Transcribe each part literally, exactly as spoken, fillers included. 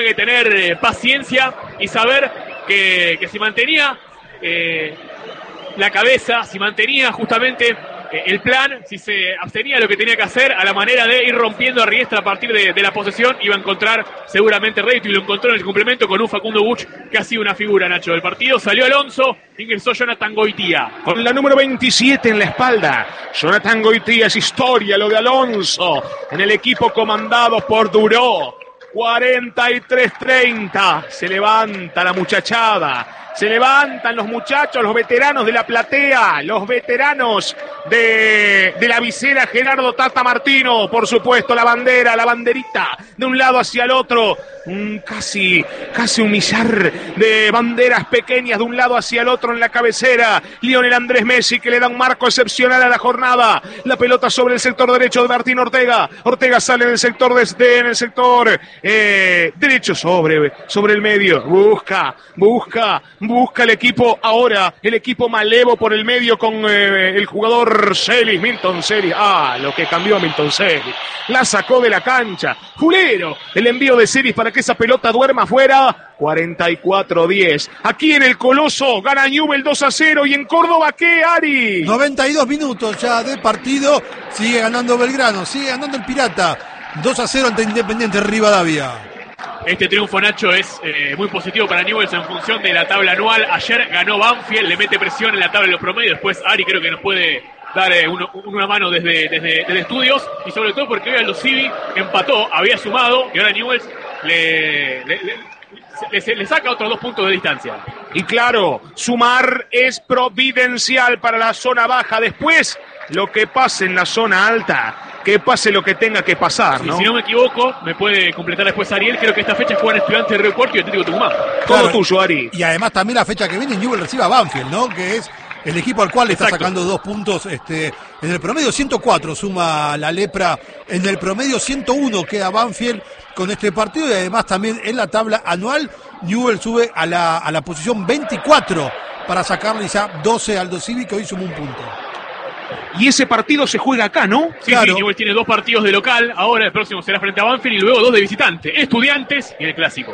que tener eh, paciencia y saber que, que si mantenía eh, la cabeza, si mantenía justamente eh, el plan, si se abstenía de lo que tenía que hacer a la manera de ir rompiendo a Riestra a partir de, de la posesión, iba a encontrar seguramente rédito, y lo encontró en el complemento con un Facundo Buch que ha sido una figura, Nacho, del partido. Salió Alonso, ingresó Jonathan Goitía. Con la número veintisiete en la espalda, Jonathan Goitía. Es historia lo de Alonso en el equipo comandado por Duró. cuarenta y tres treinta, se levanta la muchachada, se levantan los muchachos, los veteranos de la platea, los veteranos de, de la visera Gerardo Tata Martino, por supuesto la bandera, la banderita, de un lado hacia el otro, un casi, casi un millar de banderas pequeñas de un lado hacia el otro en la cabecera. Lionel Andrés Messi, que le da un marco excepcional a la jornada, la pelota sobre el sector derecho de Martín Ortega, Ortega sale en el sector desde, en el sector Eh, derecho sobre, sobre el medio, busca, busca, busca el equipo ahora, el equipo malevo por el medio con eh, el jugador Celis, Milton Celis. Ah, lo que cambió a Milton Celis, la sacó de la cancha, Fulero, el envío de Celis para que esa pelota duerma afuera. Cuarenta y cuatro diez, aquí en el Coloso gana Newell dos a cero. Y en Córdoba, ¿qué, Ari? noventa y dos minutos ya de partido, sigue ganando Belgrano, sigue ganando el Pirata, dos a cero ante Independiente Rivadavia. Este triunfo, Nacho, es eh, muy positivo para Newell's en función de la tabla anual. Ayer ganó Banfield, le mete presión en la tabla de los promedios. Después Ari creo que nos puede dar eh, uno, una mano desde, desde, desde estudios, y sobre todo porque hoy Aldo Civi empató, había sumado, y ahora Newell's le, le, le, le, le saca otros dos puntos de distancia. Y claro, sumar es providencial para la zona baja. Después, lo que pase en la zona alta, que pase lo que tenga que pasar, ¿no? Y si no me equivoco, me puede completar después Ariel, creo que esta fecha juegan Estudiantes de Río Cuarto y Atlético Tucumán. Todo Claro, tuyo, Ari. Y además también la fecha que viene Newell recibe a Banfield, ¿no? Que es el equipo al cual le está Exacto. sacando dos puntos este, en el promedio. ciento cuatro suma la Lepra, en el promedio ciento uno queda Banfield con este partido, y además también en la tabla anual Newell sube a la, a la posición veinticuatro para sacarle ya doce al Aldo Civi, que hoy sumó un punto. Y ese partido se juega acá, ¿no? Sí, Claro. sí, Newell's tiene dos partidos de local, ahora el próximo será frente a Banfield y luego dos de visitante, Estudiantes y el Clásico.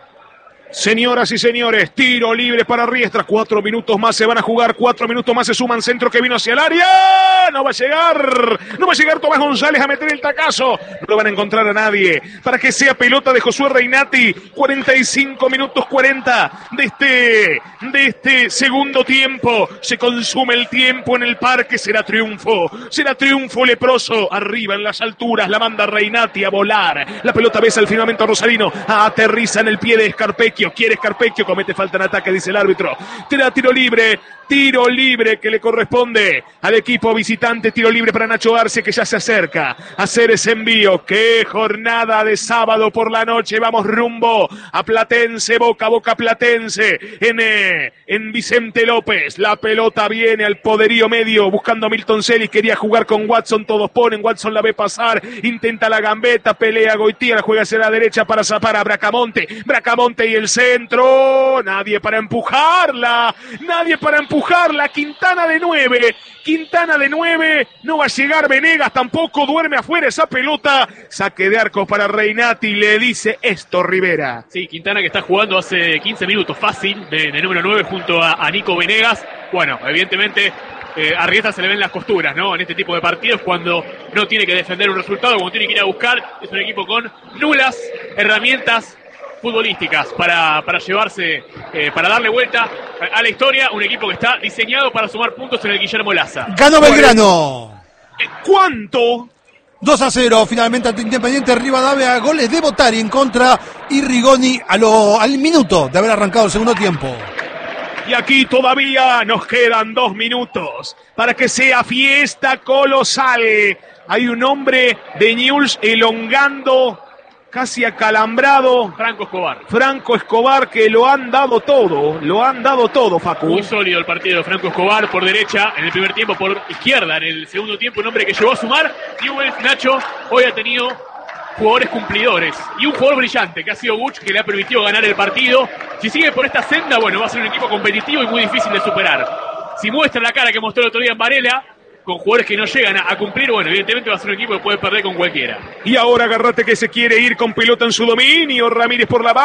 Señoras y señores, tiro libre para Riestra. Cuatro minutos más se van a jugar. Cuatro minutos más se suman. Centro que vino hacia el área. No va a llegar. No va a llegar Tomás González a meter el tacazo. No lo van a encontrar a nadie. Para que sea pelota de Josué Reinati. cuarenta y cinco minutos cuarenta de este, de este segundo tiempo. Se consume el tiempo en el parque. Será triunfo. Será triunfo leproso. Arriba en las alturas. La manda Reinati a volar. La pelota besa el firmamento rosarino. Aterriza en el pie de Escarpecchio. Quiere Escarpecchio, comete falta en ataque, dice el árbitro. Tira tiro libre, tiro libre que le corresponde al equipo visitante. Tiro libre para Nacho Arce, que ya se acerca a hacer ese envío. Qué jornada de sábado por la noche. Vamos rumbo a Platense, Boca, Boca Platense, en, eh, en Vicente López. La pelota viene al poderío medio, buscando a Milton Celis. Quería jugar con Watson, todos ponen. Watson la ve pasar, intenta la gambeta, pelea Goitía, la juega hacia la derecha para zapar a Bracamonte. Bracamonte y el centro, nadie para empujarla, nadie para empujarla. Quintana de nueve, Quintana de nueve, no va a llegar Venegas tampoco, duerme afuera esa pelota. Saque de arco para Reinati, le dice esto Rivera. Sí, Quintana que está jugando hace quince minutos fácil de, de número nueve junto a, a Nico Venegas. Bueno, evidentemente eh, a Riestra se le ven las costuras, ¿no? En este tipo de partidos, cuando no tiene que defender un resultado, cuando tiene que ir a buscar, es un equipo con nulas herramientas futbolísticas para, para llevarse, eh, para darle vuelta a la historia. Un equipo que está diseñado para sumar puntos en el Guillermo Laza. Ganó Belgrano. ¿Cuánto? dos a cero finalmente ante Independiente Rivadavia. Goles de Botari en contra y Rigoni a lo, al minuto de haber arrancado el segundo tiempo. Y aquí todavía nos quedan dos minutos para que sea fiesta colosal. Hay un hombre de Newell's elongando, casi acalambrado. Franco Escobar. Franco Escobar, que lo han dado todo, lo han dado todo, Facu. Muy sólido el partido de Franco Escobar por derecha en el primer tiempo, por izquierda en el segundo tiempo. Un hombre que llegó a sumar. Newell's, Nacho, hoy ha tenido jugadores cumplidores y un jugador brillante que ha sido Buch, que le ha permitido ganar el partido. Si sigue por esta senda, bueno, va a ser un equipo competitivo y muy difícil de superar. Si muestra la cara que mostró el otro día en Varela, con jugadores que no llegan a, a cumplir, bueno, evidentemente va a ser un equipo que puede perder con cualquiera. Y ahora Garrate que se quiere ir con pelota en su dominio. Ramírez por la banda.